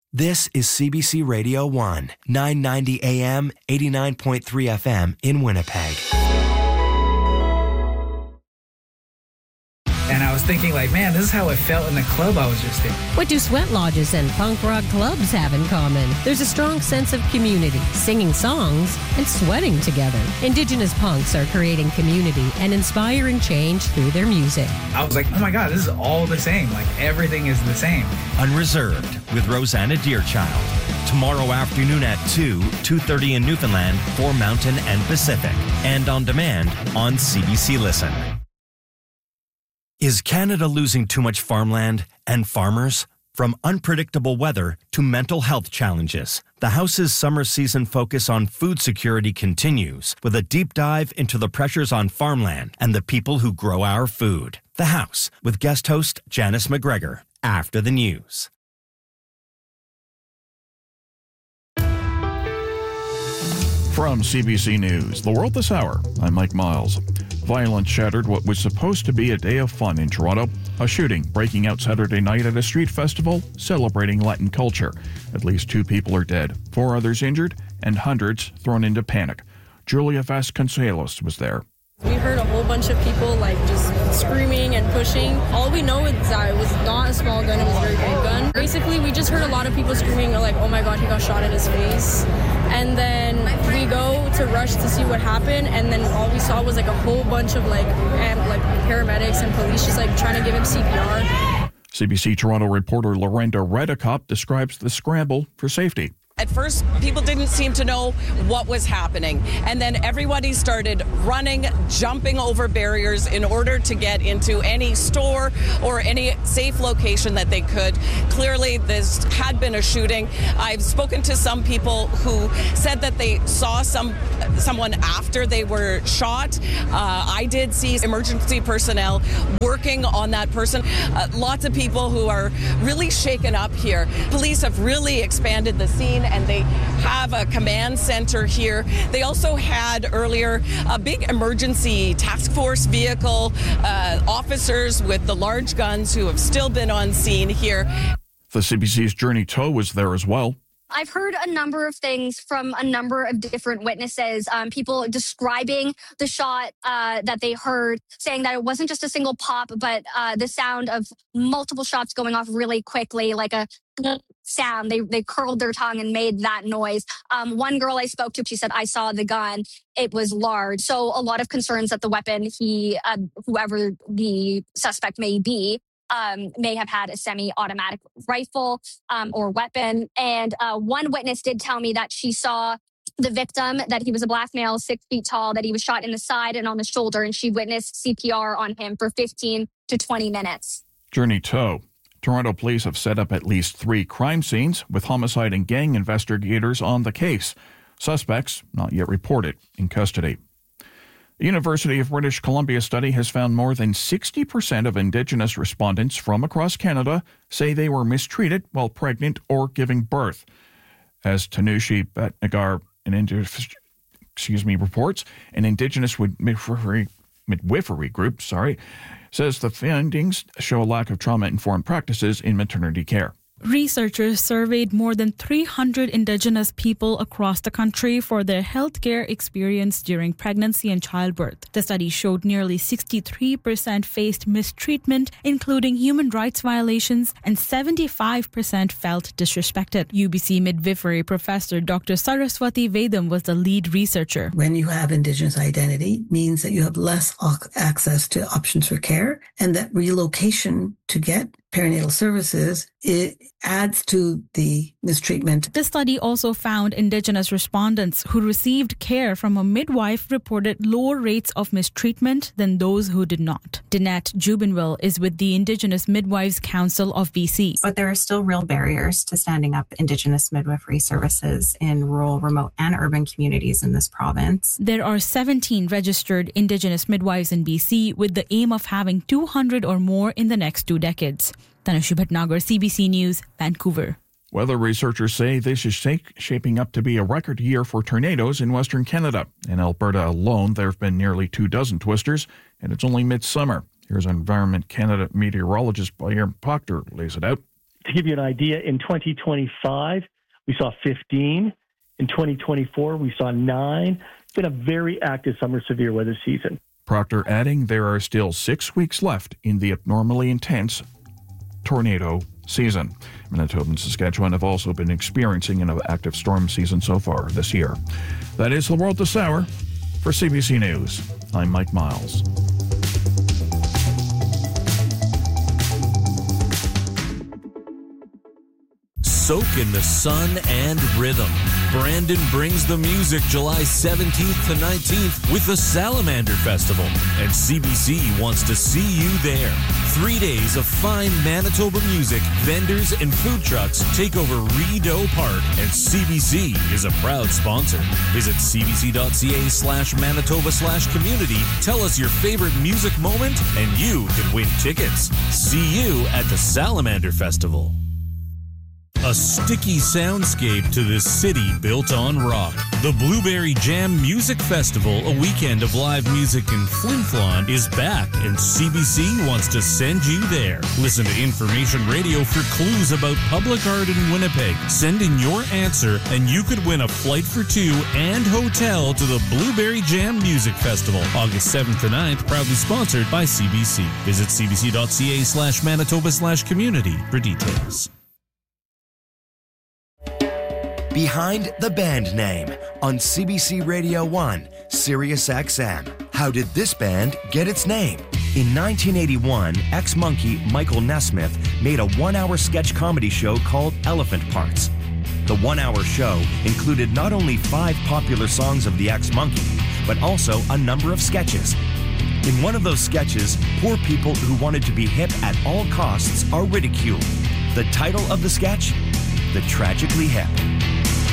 This is CBC Radio 1, 990 AM, 89.3 FM in Winnipeg. And I was thinking, like, man, this is how it felt in the club I was just in. What do sweat lodges and punk rock clubs have in common? There's a strong sense of community, singing songs, and sweating together. Indigenous punks are creating community and inspiring change through their music. I was like, oh my God, this is all the same. Like, everything is the same. Unreserved with Rosanna Deerchild. Tomorrow afternoon at 2:30 in Newfoundland for Mountain and Pacific. And on demand on CBC Listen. Is Canada losing too much farmland and farmers? From unpredictable weather to mental health challenges, the House's summer season focus on food security continues with a deep dive into the pressures on farmland and the people who grow our food. The House with guest host Janice McGregor after the news. From CBC News, The World This Hour, I'm Mike Miles. Violence shattered what was supposed to be a day of fun in Toronto. A shooting breaking out Saturday night at a street festival celebrating Latin culture. At least 2 people are dead, 4 others injured, and hundreds thrown into panic. Julia Vasconcelos was there. We heard a whole bunch of people just screaming and pushing. All we know is that it was not a small gun, it was a very big gun. Basically, we just heard a lot of people screaming like, oh my God, he got shot in his face. And then we go to rush to see what happened, and then all we saw was a whole bunch of paramedics and police just trying to give him CPR. CBC Toronto reporter Lorenda Redekop describes the scramble for safety. At first, people didn't seem to know what was happening. And then everybody started running, jumping over barriers in order to get into any store or any safe location that they could. Clearly, this had been a shooting. I've spoken to some people who said that they saw someone after they were shot. I did see emergency personnel working on that person. Lots of people who are really shaken up here. Police have really expanded the scene, and they have a command center here. They also had earlier a big emergency task force vehicle, officers with the large guns who have still been on scene here. The CBC's Journey To was there as well. I've heard a number of things from a number of different witnesses, people describing the shot that they heard, saying that it wasn't just a single pop, but the sound of multiple shots going off really quickly, like a sound. They curled their tongue and made that noise. One girl I spoke to, she said, I saw the gun. It was large. So a lot of concerns that the weapon whoever the suspect may be, may have had a semi-automatic rifle or weapon. And one witness did tell me that she saw the victim, that he was a black male, 6 feet tall, that he was shot in the side and on the shoulder, and she witnessed CPR on him for 15 to 20 minutes. Journey To. Toronto police have set up at least 3 crime scenes with homicide and gang investigators on the case. Suspects, not yet reported, in custody. The University of British Columbia study has found more than 60% of Indigenous respondents from across Canada say they were mistreated while pregnant or giving birth. As Tanushi Bhatnagar reports, an Indigenous midwifery group, says the findings show a lack of trauma-informed practices in maternity care. Researchers surveyed more than 300 Indigenous people across the country for their healthcare experience during pregnancy and childbirth. The study showed nearly 63% faced mistreatment, including human rights violations, and 75% felt disrespected. UBC midwifery professor Dr. Saraswati Vedam was the lead researcher. When you have Indigenous identity, means that you have less access to options for care, and that relocation to get perinatal services, it adds to the mistreatment. The study also found Indigenous respondents who received care from a midwife reported lower rates of mistreatment than those who did not. Danette Jubinville is with the Indigenous Midwives Council of BC. But there are still real barriers to standing up Indigenous midwifery services in rural, remote and urban communities in this province. There are 17 registered Indigenous midwives in BC with the aim of having 200 or more in the next 2 decades. Tanushi Bhatnagar, CBC News, Vancouver. Weather researchers say this is shaping up to be a record year for tornadoes in Western Canada. In Alberta alone, there have been nearly 24 twisters, and it's only midsummer. Here's Environment Canada meteorologist Bayern Proctor lays it out. To give you an idea, in 2025, we saw 15. In 2024, we saw 9. It's been a very active summer severe weather season. Proctor adding there are still 6 weeks left in the abnormally intense tornado season. Manitoba and Saskatchewan have also been experiencing an active storm season so far this year. That is the world this hour. For CBC News, I'm Mike Miles. Soak in the sun and rhythm. Brandon brings the music July 17th to 19th with the Salamander Festival, and CBC wants to see you there. 3 days of fine Manitoba music, vendors, and food trucks take over Rideau Park, and CBC is a proud sponsor. Visit cbc.ca/Manitoba/community. Tell us your favorite music moment, and you could win tickets. See you at the Salamander Festival. A sticky soundscape to this city built on rock. The Blueberry Jam Music Festival, a weekend of live music in Flin Flon, is back, and CBC wants to send you there. Listen to Information Radio for clues about public art in Winnipeg. Send in your answer, and you could win a flight for 2 and hotel to the Blueberry Jam Music Festival, August 7th to 9th, proudly sponsored by CBC. Visit cbc.ca/Manitoba/community for details. Behind the Band Name on CBC Radio 1, Sirius XM. How did this band get its name? In 1981, ex-Monkey Michael Nesmith made a 1-hour sketch comedy show called Elephant Parts. The 1-hour show included not only 5 popular songs of the ex-Monkey, but also a number of sketches. In one of those sketches, poor people who wanted to be hip at all costs are ridiculed. The title of the sketch? The Tragically Hip.